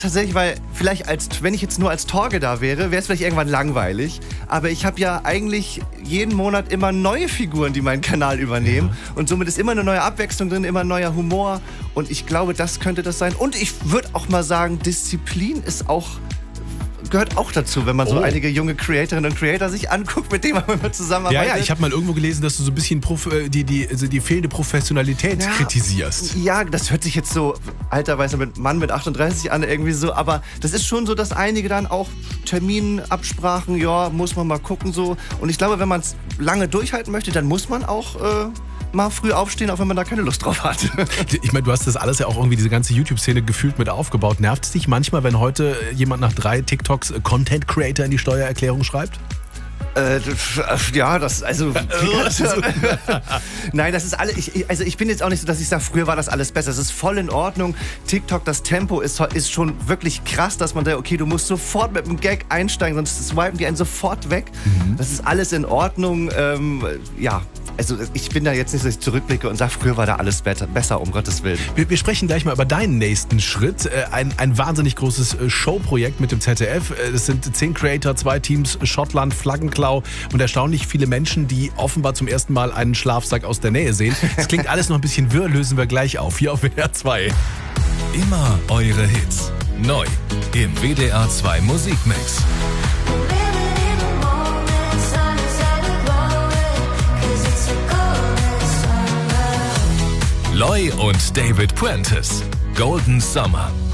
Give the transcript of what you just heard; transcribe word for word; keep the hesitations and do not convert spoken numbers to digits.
Tatsächlich, weil vielleicht als, wenn ich jetzt nur als Torge da wäre, wäre es vielleicht irgendwann langweilig. Aber ich habe ja eigentlich jeden Monat immer neue Figuren, die meinen Kanal übernehmen. Ja. Und somit ist immer eine neue Abwechslung drin, immer ein neuer Humor. Und ich glaube, das könnte das sein. Und ich würde auch mal sagen, Disziplin ist auch... gehört auch dazu, wenn man so oh. einige junge Creatorinnen und Creator sich anguckt, mit denen man immer zusammenarbeitet. Ja, ja, ich habe mal irgendwo gelesen, dass du so ein bisschen Prof- die, die, also die fehlende Professionalität ja, kritisierst. Ja, das hört sich jetzt so alter weißer Mann mit achtunddreißig an irgendwie so, aber das ist schon so, dass einige dann auch Terminabsprachen, ja, muss man mal gucken so. Und ich glaube, wenn man es lange durchhalten möchte, dann muss man auch... Äh, mal früh aufstehen, auch wenn man da keine Lust drauf hat. Ich meine, du hast das alles ja auch irgendwie, diese ganze YouTube-Szene gefühlt mit aufgebaut. Nervt es dich manchmal, wenn heute jemand nach drei TikToks Content Creator in die Steuererklärung schreibt? Äh, ja, das, also... Nein, das ist alles... Ich, also ich bin jetzt auch nicht so, dass ich sage, früher war das alles besser. Es ist voll in Ordnung. TikTok, das Tempo ist, ist schon wirklich krass, dass man da, okay, du musst sofort mit einem Gag einsteigen, sonst swipen die einen sofort weg. Mhm. Das ist alles in Ordnung. Ähm, ja, also ich bin da jetzt nicht, dass ich zurückblicke und sage, früher war da alles besser, besser um Gottes Willen. Wir, wir sprechen gleich mal über deinen nächsten Schritt. Ein, ein wahnsinnig großes Showprojekt mit dem Z D F. Es sind zehn Creator, zwei Teams, Schottland, Flaggenklau und erstaunlich viele Menschen, die offenbar zum ersten Mal einen Schlafsack aus der Nähe sehen. Das klingt alles noch ein bisschen wirr, lösen wir gleich auf. Hier auf W D R zwei. Immer eure Hits. Neu im W D R zwei Musikmix. Loy und David Prentice. Golden Summer.